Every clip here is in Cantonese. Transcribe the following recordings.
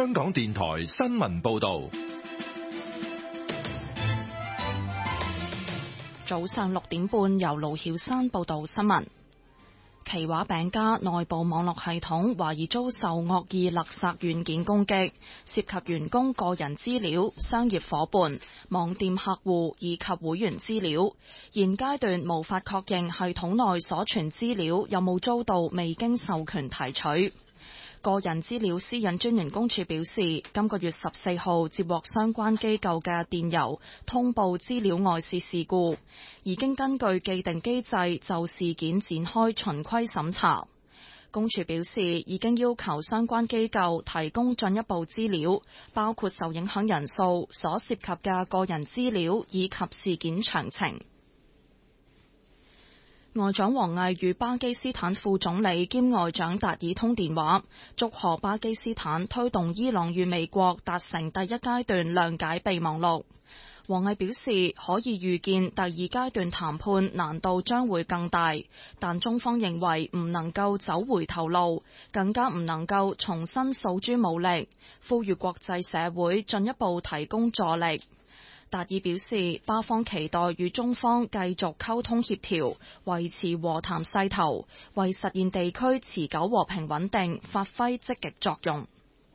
香港電台新聞報道。 早上6點半，由盧曉珊報道新聞。奇華餅家內部網絡系統懷疑遭受惡意勒索軟件攻擊，涉及員工個人資料、商業夥伴、網店客戶以及會員資料。現階段無法確認系統內所存資料有冇遭到未經授權提取。個人資料私隱專員公署表示，今個月14號接獲相關機構嘅電郵，通報資料外泄事故，已經根據既定機制就事件展開循規審查。公署表示，已經要求相關機構提供進一步資料，包括受影響人數、所涉及嘅個人資料以及事件詳情。外長王毅與巴基斯坦副總理兼外長達爾通電話，祝賀巴基斯坦推動伊朗與美國達成第一階段諒解備忘錄。王毅表示，可以預見第二階段談判難度將會更大，但中方認為唔能夠走回頭路，更加唔能夠重新訴諸武力，呼籲國際社會進一步提供助力。達爾表示，巴方期待與中方繼續溝通協調，維持和談勢頭，為實現地區持久和平穩定發揮積極作用。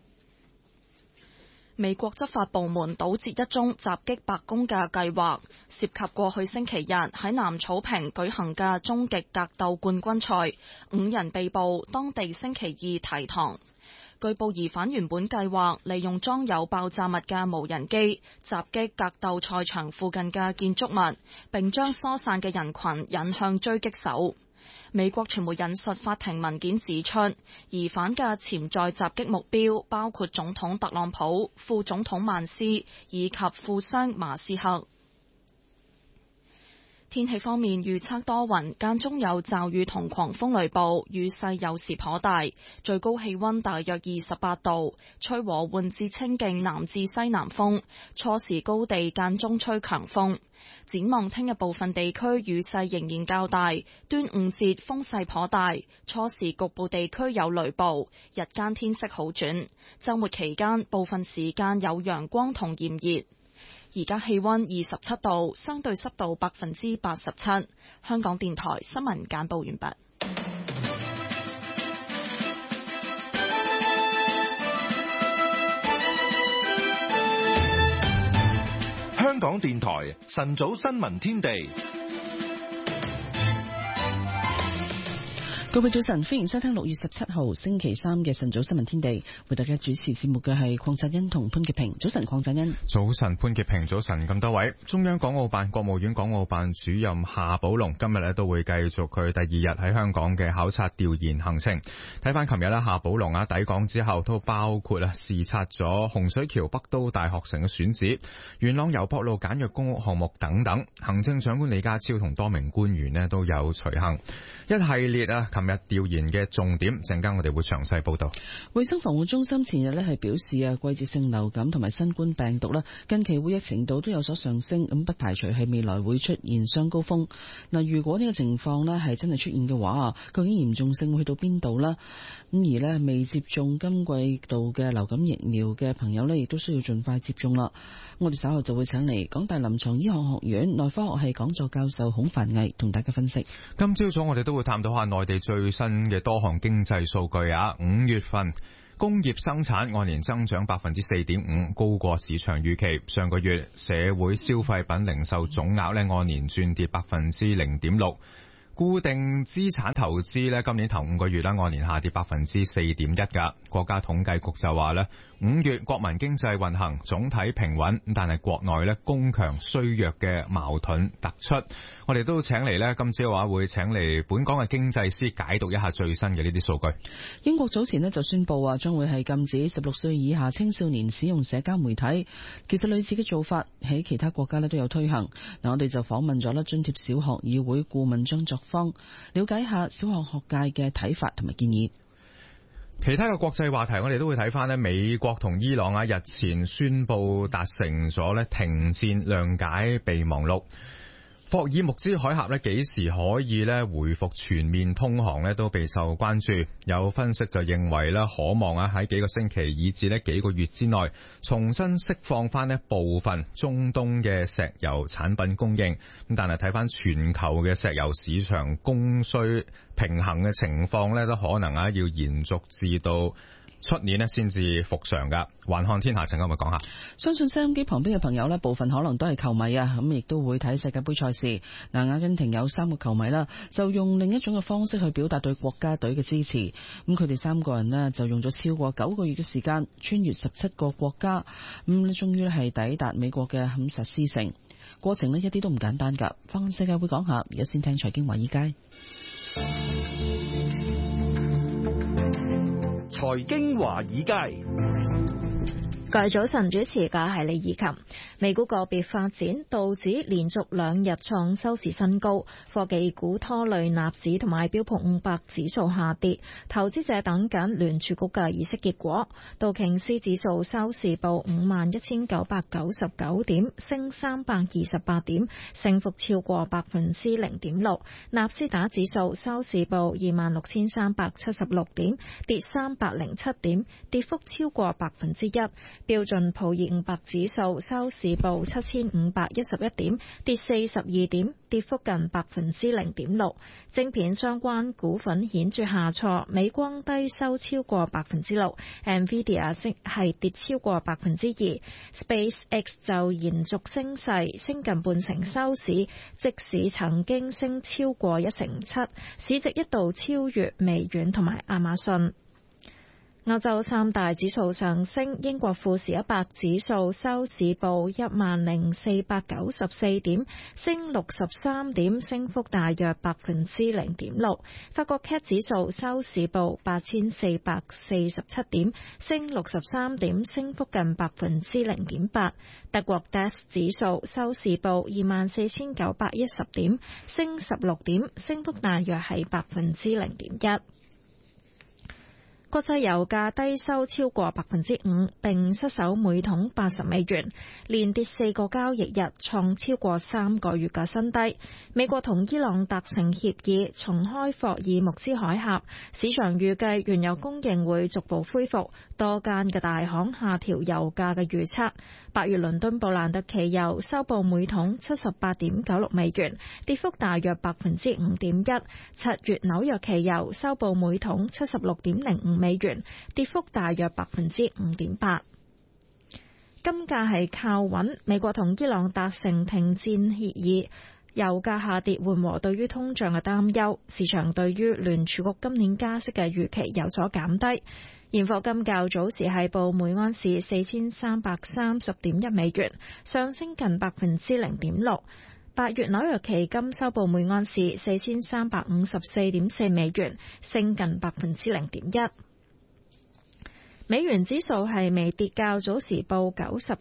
美國執法部門堵截一宗襲擊白宮嘅計劃，涉及過去星期日喺南草坪舉行嘅終極格鬥冠軍賽，5人被捕，當地星期二提堂。據報疑犯原本計劃利用裝有爆炸物嘅無人機襲擊格鬥賽場附近嘅建築物，並將疏散嘅人群引向狙擊手。美國傳媒引述法庭文件指出，疑犯嘅潛在襲擊目標包括總統特朗普、副總統曼斯以及富商馬斯克。天氣方面，預測多雲，間中有驟雨同狂風雷暴，雨勢有時頗大，最高氣溫大約28度，吹和緩至清勁南至西南風，初時高地間中吹強風。展望聽日部分地區雨勢仍然較大，端午節風勢頗大，初時局部地區有雷暴，日間天色好轉，週末期間部分時間有陽光同炎熱。而家氣溫27度，相對濕度87%。香港電台新聞簡報完畢。 香港電台晨早新聞天地。 各位早晨，歡迎收聽6月17號星期三嘅晨早新聞天地。為大家主持節目嘅係鄺澤恩同潘潔平。早晨，鄺澤恩。 早晨，潘潔平。早晨，咁多位。中央港澳辦國務院港澳辦主任夏寶龍今日都會繼續佢第二日喺香港嘅考察調研行程。睇翻琴日夏寶龍抵港之後，都包括視察咗洪水橋北都大學城嘅選址、元朗油博路簡約公屋項目等等。行政長官李家超同多名官員都有隨行。一系列琴日調研嘅重點，陣間我哋會詳細報道。 衛生防護中心前日係表示季節性流感同埋新冠病毒近期活躍程度都有所上升，咁不排除係未來會出現雙高峰。如果呢個情況係真係出現嘅話，究竟嚴重性會去到邊度呢？咁而未接種今季度嘅流感疫苗嘅朋友亦都需要盡快接種啦。我哋稍後就會請嚟港大臨床醫學學院內科學系講座教授孔繁毅同大家分析。 今朝早我哋都會探討下內地最新嘅多項經濟數據5月份工業生產按年增長 4.5%， 高過市場預期。上個月社會消費品零售總額按年轉跌 0.6%。固定資產投資今年頭5個月按年下跌 4.1% 㗎。國家統計局就話5月國民經濟運行總體平穩，但係國內供強衰弱嘅矛盾突出。我哋都請嚟今朝會請嚟本港嘅經濟師解讀一下最新嘅呢啲數據。 英國早前就宣布將會係禁止16歲以下青少年使用社交媒體。其實類似嘅做法喺其他國家都有推行。我哋就訪問咗津貼小學議會顧問張作芳，了解下小學學界嘅睇法同埋建議。 其他嘅國際話題，我哋都會睇翻美國同伊朗日前宣布達成咗停戰諒解備忘錄。 霍爾木茲海峽幾時可以回復全面通航都備受關注。有分析就認為可望喺幾個星期以至幾個月之內重新釋放翻部分中東嘅石油產品供應。但係睇翻全球嘅石油市場供需平衡嘅情況都可能要延續至到出年先至復常噶。環看天下陣間咪講下。 相信收音機旁邊嘅朋友部分可能都係球迷啊，咁亦都會睇世界盃賽事。阿根廷有3個球迷啦，就用另一種嘅方式去表達對國家隊嘅支持。咁佢哋3個人就用咗超過9個月嘅時間，穿越17個國家，終於係抵達美國嘅坎薩斯城。過程一啲都唔簡單噶。放眼世界會講下，而家先聽財經華爾街。 財經華爾街， 各位早晨，主持嘅係李以琴。美股個別發展，道指連續2日創收市新高，科技股拖累納指同埋標普500指數下跌。投資者等緊聯儲局嘅議息結果。道瓊斯指數收市報51,999點，升328點，升幅超過 0.6%。納斯達指數收市報26,376點，跌307點，跌幅超過 1%。標準普爾500指數收市報7,511點，跌42點，跌幅近 0.6%。晶片相關股份顯著下挫，美光低收超過 6%，Nvidia 係跌超過 2%，SpaceX 就延續升勢，升近半成收市，即使曾經升超過1.7%，市值一度超越微軟同埋亞馬遜。歐洲三大指數上升，英國富時100指數收市報10,494點，升63點，升幅大約 0.6%。法國 CAC 指數收市報8,447點，升63點，升幅近 0.8%。德國 DAX 指數收市報24,910點，升16點，升幅大約係 0.1%。國際油價低收超過 5%， 並失守每桶80美元，連跌4個交易日，創超過3個月嘅新低。美國同伊朗達成協議，重開霍爾木茲海峽，市場預計原油供應會逐步恢復，多間嘅大行下調油價嘅預測。8月倫敦布蘭特期油收報每桶 78.96 美元，跌幅大約 5.1%。7月紐約期油收報每桶 76.05美元，跌幅大約 5.8%。金價係靠穩，美國同伊朗達成停戰協議，油價下跌緩和對於通脹嘅擔憂，市場對於聯儲局今年加息嘅預期有所減低。現貨金較早時係報每盎司 4,330.1 美元，上升近 0.6%。8月紐約期金收報每盎司 4,354.4 美元，升近 0.1%。美元指數係微跌，較早時報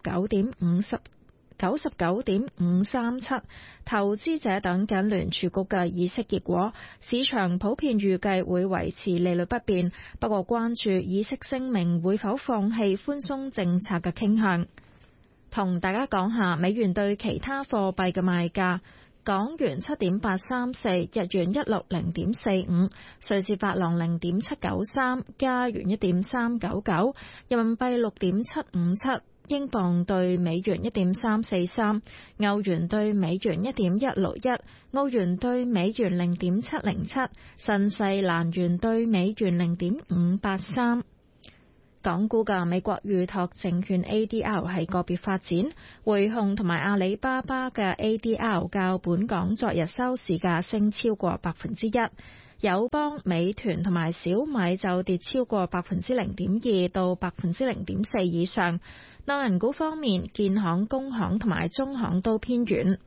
99.537，投資者等緊聯儲局嘅議息結果，市場普遍預計會維持利率不變，不過關注議息聲明會否放棄寬鬆政策嘅傾向。同大家講下美元對其他貨幣嘅賣價。港元7.834，日元160.45，瑞士法郎0.793，加元1.399，人民幣6.757，英鎊對美元1.343，歐元對美元1.161，澳元對美元0.707，新西蘭元對美元0.583。港股嘅美國預託證券 ADR 係個別發展，匯控同埋阿里巴巴嘅 ADR 較本港昨日收市價升超過 1%， 友邦、美團同埋小米就跌超過 0.2% 到 0.4% 以上。內銀股方面，建行、工行同埋中行都偏軟。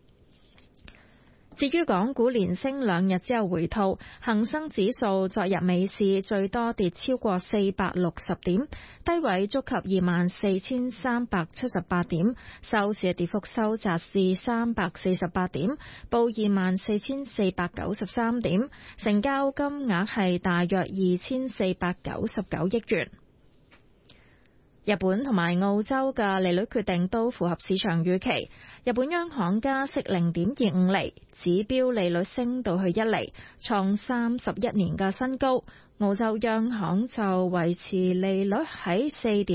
至於港股連升2日之後回吐，恒生指數昨日尾市最多跌超過460點，低位觸及 24,378 點，收市嘅跌幅收窄至348點，報 24,493 點，成交金額係大約 2,499 億元。 日本同埋澳洲嘅利率決定都符合市場預期。日本央行加息0.25厘，指標利率升到去1厘，創31年嘅新高。澳洲央行就維持利率喺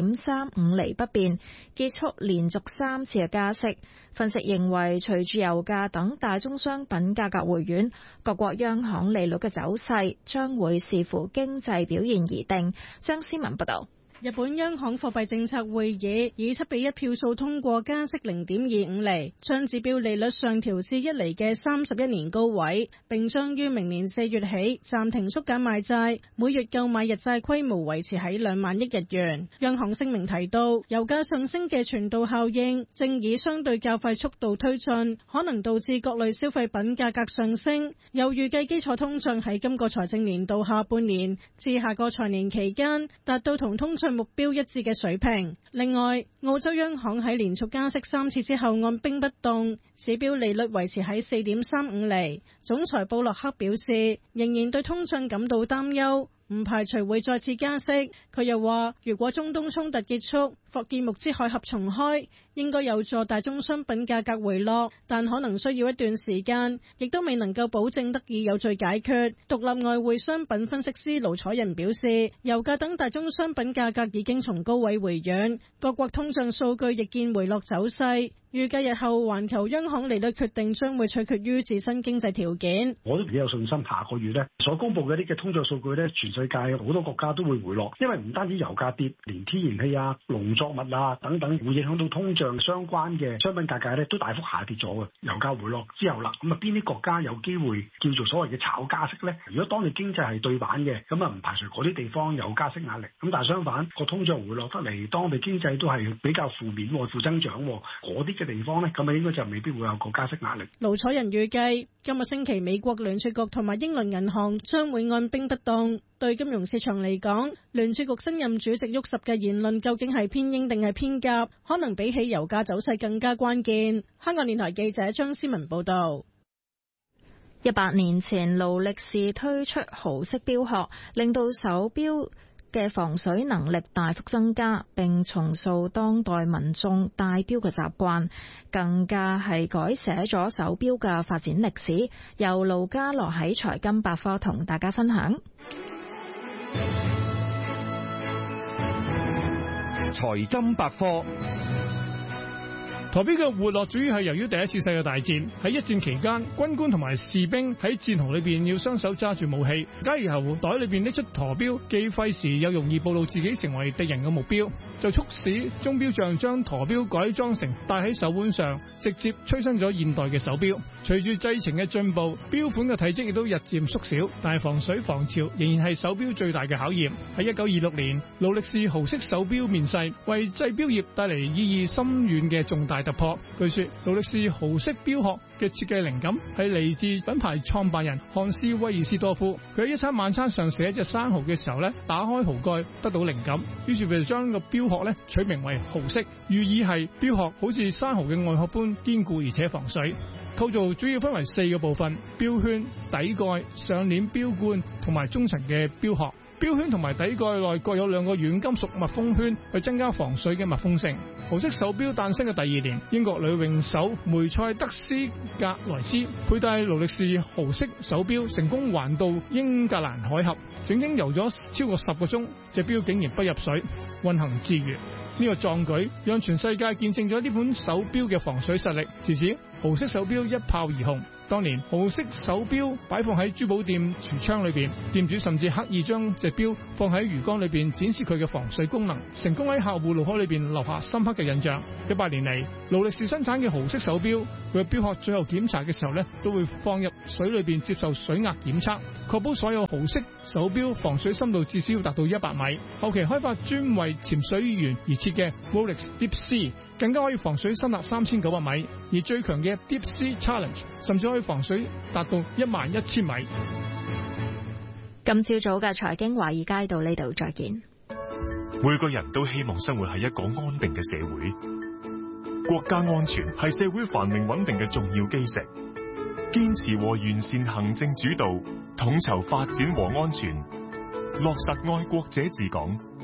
4.35厘不變，結束連續3次嘅加息。分析認為，隨住油價等大宗商品價格回軟，各國央行利率嘅走勢將會視乎經濟表現而定。張思文報道。 日本央行貨幣政策會議以7-1票數通過加息0.25厘，將指標利率上調至1厘嘅31年高位，並將於明年4月起暫停縮減買債，每月購買日債規模維持喺2萬億日元。央行聲明提到，油價上升嘅傳導效應正以相對較快速度推進，可能導致各類消費品價格上升。又預計基礎通脹喺今個財政年度下半年至下個財年期間達到同通脹目標一致嘅水平。另外，澳洲央行喺連續加息3次之後按兵不動，指標利率維持喺4.35厘。總裁布洛克表示，仍然對通脹感到擔憂，唔排除會再次加息。佢又話，如果中東衝突結束，霍爾木茲海峽重開，應該有助大宗商品價格回落，但可能需要一段時間，亦都未能夠保證得以有序解決。獨立外匯商品分析師盧楚仁表示，油價等大宗商品價格已經從高位回軟，各國通脹數據亦見回落走勢。預計日後環球央行利率決定將會取決於自身經濟條件。 我都幾有信心，下個月所公佈嘅啲嘅通脹數據全世界好多國家都會回落，因為唔單止油價跌，連天然氣啊、農作物啊等等會影響到通脹相關嘅商品價格都大幅下跌咗嘅。油價回落之後啦，咁啊邊啲國家有機會叫做所謂嘅炒加息呢？如果當你經濟係對版嘅，咁啊唔排除嗰啲地方有加息壓力。咁但係相反，個通脹回落得嚟，當地經濟都係比較負面負增長嗰啲嘅地方呢，咁啊應該就未必會有個加息壓力。 盧楚仁預計今個星期美國聯儲局同埋英倫銀行將會按兵不動。對金融市場嚟講，聯儲局新任主席沃什嘅言論究竟係偏鷹定係偏鴿，可能比起油價走勢更加關鍵。香港電台記者張思文報道。 100年前，勞力士推出豪式錶殼，令到手錶嘅防水能力大幅增加，並重塑當代民眾戴錶嘅習慣，更加係改寫咗手錶嘅發展歷史。由盧家樂喺財金百科同大家分享。 財金百科。 陀錶嘅活絡主要係由於第一次世界大戰。喺一戰期間，軍官同埋士兵喺戰壕裏邊要雙手揸住武器，假如由袋裏邊拎出陀錶，既費時又容易暴露自己成為敵人嘅目標，就促使鐘錶匠將陀錶改裝成戴喺手腕上，直接催生咗現代嘅手錶。隨住製程嘅進步，錶款嘅體積亦都日漸縮小，但係防水防潮仍然係手錶最大嘅考驗。喺1926年，勞力士豪式手錶面世，為製錶業帶嚟意義深遠嘅重大突破。據說勞力士豪式錶殼嘅設計靈感係嚟自品牌創辦人漢斯威爾斯多夫。佢喺一餐晚餐上食一隻生蠔嘅時候打開蠔蓋得到靈感，於是佢就將個錶殼取名為豪式，寓意係錶殼好似生蠔嘅外殼般堅固而且防水。構造主要分為4個部分：錶圈、底蓋、上鏈錶冠同埋中層嘅錶殼。錶圈同埋底蓋內各有2個軟金屬密封圈，去增加防水嘅密封性。豪式手錶誕生嘅第2年，英國女泳手梅賽德斯格萊斯佩戴勞力士豪式手錶，成功環渡英格蘭海峽，整整游咗超過10個鐘，隻錶竟然不入水，運行自如。呢個壯舉讓全世界見證咗呢款手錶嘅防水實力，自此豪式手錶一炮而紅。當年豪式手錶擺放喺珠寶店櫥窗裏邊，店主甚至刻意將隻錶放喺魚缸裏邊，展示佢嘅防水功能，成功喺客戶腦海裏邊留下深刻嘅印象。100年嚟，勞力士生產嘅豪式手錶，佢嘅錶殼最後檢查嘅時候都會放入水裏邊接受水壓檢測，確保所有豪式手錶防水深度至少要達到100米。後期開發專為潛水員而設嘅 Rolex Deep Sea，更加可以防水深達3900米，而最強嘅 Deep Sea Challenge 甚至可以防水達到11000米。 今朝早嘅財經華爾街到呢度再見。 每個人都希望生活喺一個安定嘅社會，國家安全係社會繁榮穩定嘅重要基石。堅持和完善行政主導，統籌發展和安全，落實愛國者治港，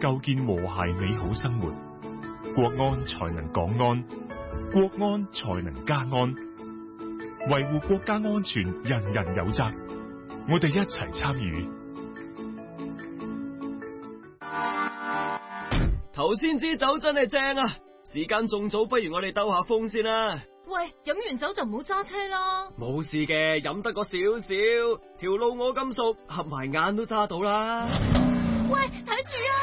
構建和諧美好生活。國安才能港安，國安才能家安。維護國家安全，人人有責。我哋一齊參與。 頭先支酒真係正啊！時間仲早，不如我哋兜下風先啦。 喂，飲完酒就唔好揸車啦。 冇事嘅，飲得個少少，條路我咁熟，合埋眼都揸到啦。 喂，睇住啊！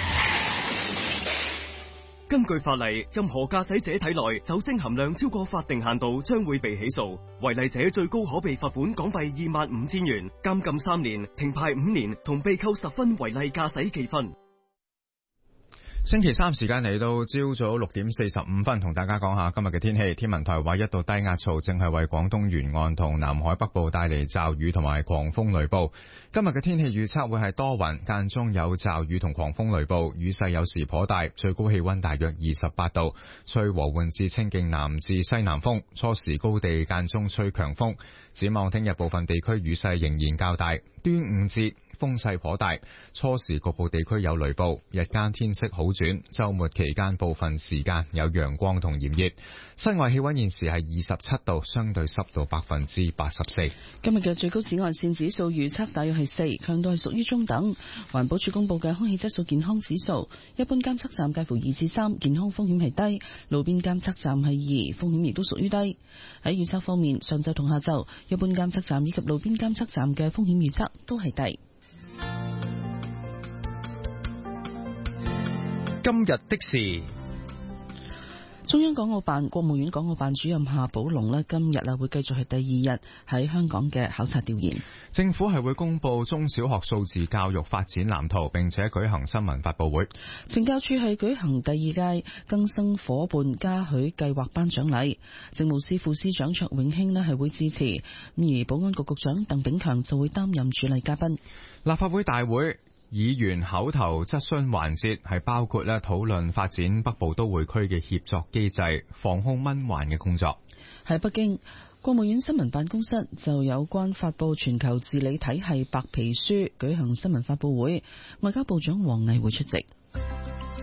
根據法例，任何駕駛者體內酒精含量超過法定限度，將會被起訴。違例者最高可被罰款港幣25000元、監禁3年、停牌5年，同被扣10分違例駕駛記分。 星期三時間嚟到朝早6點45分，同大家講下今日嘅天氣。天文台話一道低壓槽正係為廣東沿岸同南海北部帶嚟驟雨同埋狂風雷暴。今日嘅天氣預測會係多雲，間中有驟雨同狂風雷暴，雨勢有時頗大，最高氣溫大約28度，吹和緩至清勁南至西南風，初時高地間中吹強風。展望聽日部分地區雨勢仍然較大，端午節風勢頗大，初時局部地區有雷暴，日間天色好轉，周末期間部分時間有陽光同炎熱。室外氣溫現時係27度，相對濕度84%。 今日嘅最高紫外線指數預測大約係4，強度係屬於中等。環保署公布嘅空氣質素健康指數，一般監測站介乎2至3，健康風險係低；路邊監測站係2，風險亦都屬於低。喺預測方面，上晝同下晝，一般監測站以及路邊監測站嘅風險預測都係低。 今日的事， 中央港澳辦、國務院港澳辦主任夏寶龍呢，今日會繼續係第2日喺香港嘅考察調研。 政府係會公布中小學數字教育發展藍圖，並且舉行新聞發佈會。 懲教處係舉行第2屆更生夥伴嘉許計劃頒獎禮，政務司副司長卓永興呢係會致辭，而保安局局長鄧炳強就會擔任主禮嘉賓。 立法會大會議員口頭質詢環節係包括討論發展北部都會區嘅協作機制、防控蚊患嘅工作。 喺北京，國務院新聞辦公室就有關發佈全球治理體系白皮書舉行新聞發佈會，外交部長王毅會出席。